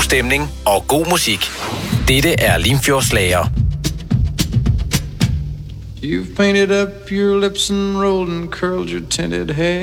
stemning og god musik. Dette er Limfjordslager. You've painted up your lips and rolled and curled your tinted hair.